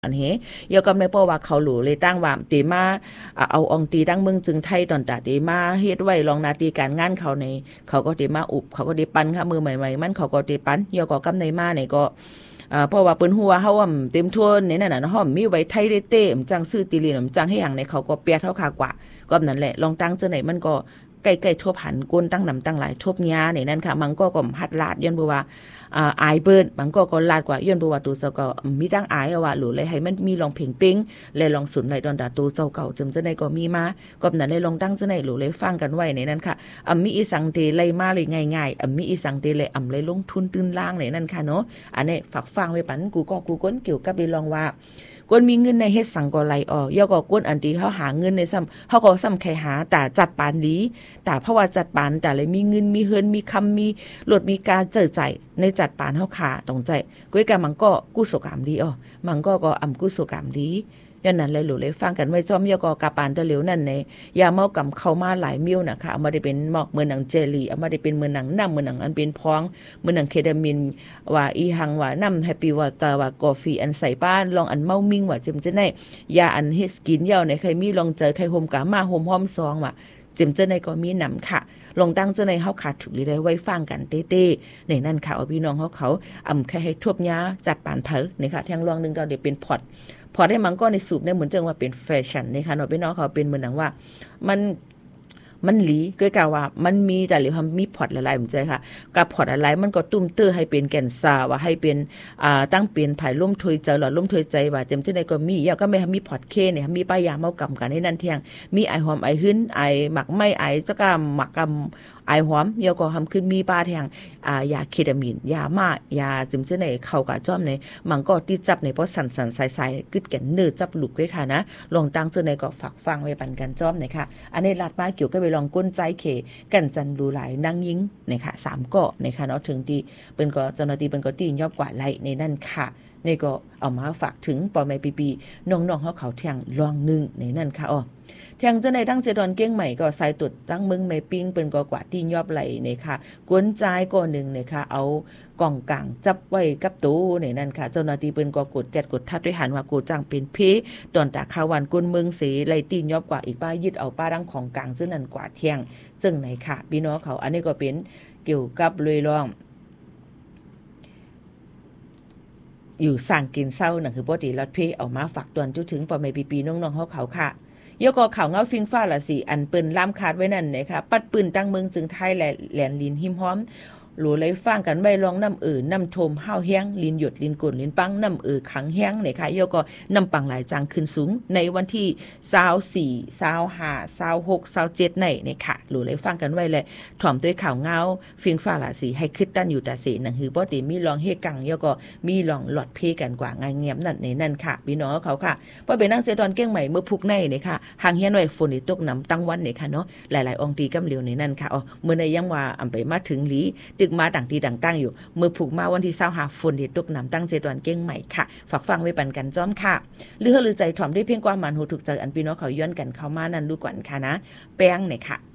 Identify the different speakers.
Speaker 1: อันนี้ยกกำในเพราะว่าเขาหลูเลยตั้งว่าตีมาเอาองตีตั้งเมืองจึงไทยตอนตาตีมาเฮ็ดไว้ลองนาตีการงานเขาในเขาก็ตีมาอุบเขาก็ตีปันค่ะมือใหม่ๆมันเขาก็ตีปันยกกำในมาเนี่ยก็เพราะว่าเปิ้นฮู้ว่าเฮาเต็มทั่วในนั่นน่ะเฮามีไว้ไทยได้เต้มจังซื้อตีลีนจังให้หยังในเขาก็เปียเฮาคากว่าก็นั่นแหละลองตั้งจังไหนมันก็ใกล้ๆทั่วผันก้นตั้งนำตั้งหลายทบยาเนี่ยนั่นค่ะมันก็หัดลาดย้อนบ่ว่าอายเปิ้นมันก็ลาดกว่าย้อนบ่ว่าตัวเจ้าก็มีตั้งอายว่าหรือเลยให้มันมีลองเพ่งเป้งและลองสุนไหลตอนตาตัวเจ้าเก่าจึงจะได้ก็มีมาก็นั่นเลยลองตั้งจังไหนหรือเลยฟังกันไว้ในนั้นค่ะมีอีสังเตไล่มาเลยง่ายๆมีอีสังเตเลยเลยลงทุนตื้นล่างในนั่นค่ะเนาะอันนี้ฝากฟังไว้ปันกูก้นเกี่ยวกับไปลองว่ากวนมีเงินในเฮ็ดสังก็ไหลออกย่อก็กวนอันที่เขาหาเงินในซ้ำเขาก็ซ้ำใครหาแต่จัดปานดีแต่เพราะว่าจัดปานแต่เลยมีเงินมีเฮินมีคำมีรถมีการเจอใจในจัดปานเฮาขาตรงใจก้วยกะมันก็กุศลกรรมดีมันก็กุศลกรรมดีย้อนนั้นเลยหลูเลยฟังกันไว้จอมยกกะปานตะเหลียวนั่นในยาเมากำเข้ามาหลายมิ้วนะคะเอามาได้เป็นหมอกเหมือนหนังเจลีเอามาได้เป็นเหมือนหนังน้ำเหมือนหนังอันเป็นพองเหมือนหนังเคดามินว่าอีหังว่าน้ำแฮปปี้วอเตอร์ว่ากาแฟอันใส่บ้านลองอันเมามิ่งว่าจิมจะได้ยาอันเฮสกินเยาในใครมีลองเจอใครโฮมกะมาโฮมหอมซองว่าจิมจะได้ก็มีหนำค่ะลองตั้งเจ้าในเฮาขาดถูกหรือได้ไว้ฟังกันเต้ๆในนั่นค่ะเอาพี่น้องเขาแค่ให้ทบยาจัดปานเผอนี่ค่ะแทงรองนึงเราเดี๋ยวเป็นพอดพอได้มันก็ในสูบได้เหมือนจังว่าเป็นแฟชั่นนะคะเนาะพี่น้องเขาเป็นเหมือนหนังว่ามันหลีก็กล่าวว่ามันมีแต่หรือว่ามีพอร์ตหลายๆผมใจค่ะกับพอร์ตอะไรมันก็ตุ้มเตื้อให้เป็นแก่นซาว่าให้เป็นตั้งเป็นภายล่มถอยใจหรอล่มถอยใจว่าเต็มที่ใดก็มีก็ไม่มีพอร์ตเคเนี่ยมีป้ายยาเมากำกันให้นั่นเที่ยงมีไอหอมไอหึ้นไอหมักไม่ไอจักหมักกำไอหอมยาก็ทำขึ้นมีป้าแทงยาเคตามีนยามายาจิมเจในเข้ากับจ้อมในมันก็ติดจับในเพราะสั่นๆใสๆกึดแก่นเนื้อจับหลุกไว้ค่ะนะลองตั้งเจในก็ฝากฟังไว้ปันกันจ้อมในค่ะอันนี้ลาดมาเกี่ยวกับไปลองก้นใจเขกันจันดูหลายนั่งยิงนะคะ3เกาะนะคะเนาะถึงที่เป็นก็เจ้าหน้าที่เป็นก็ตียอบกว่าไหลในนั่นค่ะนี่ก็เอามาฝากถึงปอแม่ปีน้องๆเขาแทงลองนึงในนั่นค่ะแทงจะในตั้งเจดอนเก้งใหม่ก็ใส่ตุดตั้งมึงไม่ปิ้งเป็นก็กว่าตียอบไหลเนี่ยค่ะกวนใจก็นึงเนี่ยค่ะเอากล่องกลางจับไว้กับตู้ในนั่นค่ะเจ้าหน้าที่เป็นก็กดจัดกดทัดด้วยหันว่ากูจังเป็นเพตอนตาข้าวันกวนเมืองเสไหลตียอบกว่าอีกป้ายึดเอาป้าดังของกลางซึ่งนั่นกว่าเที่ยงจึงไหนค่ะพี่น้องเขาอันนี้ก็เป็นเกี่ยวกับเลยลองอยู่สั่งกินเศร้าหนังคือปกติรถเพเอามาฝากตวนจุถึงปอไม่ปีน้องๆเขาค่ะยกข่าวเงาฟิงฟ้าละสิอันปืนล่ามคาดไว้นั่นนะคะปัดปืนตั้งเมืองจึงไทยแหลนลินหิมหอมหลูเลยฟังกันไว้ลองน้ำน้ำทมห้าวแห้งลินหยดลินกุ่นลินปังน้ำขังแห้งเนี่ยค่ะยกน้ำปังหลายจังขึ้นสูงในวันที่24 25 26 27ในเนี่ยค่ะหลูเลยฟังกันไว้เลยถ่อมด้วยข่าวเงาฟิงฟ้าละสิให้คิดตั้นอยู่แต่สิหนังหือบ่ดีมีลองเฮกังยกมีลองหลอดเพกันกว่างายเงียบนั่นในนั่นค่ะพี่น้องเขาค่ะพอเป็นนั่งเซตอนเก้งใหม่เมื่อพุกในเนี่ยค่ะห่างเฮียนไว้ฝนตกน้ำตั้งวันเนี่ยค่ะเนาะหลายๆองค์ตีกำเหลียวในนั่นค่ะเมื่อในยังว่าอำไปมาถึงหลีตึกมาต่างที่ต่างตั้งอยู่มือผูกมาวันที่25ฝนตกน้ำตั้ง7วันเก้งใหม่ค่ะฝากฟังไว้ปันกันจ้อมค่ะลือใจถ่อมด้วยเพียงความมันหูถูกใจอันพี่น้องเขาย้อนกันเข้ามานั่นดูก่อนค่ะนะแป้งเนี่ยค่ะ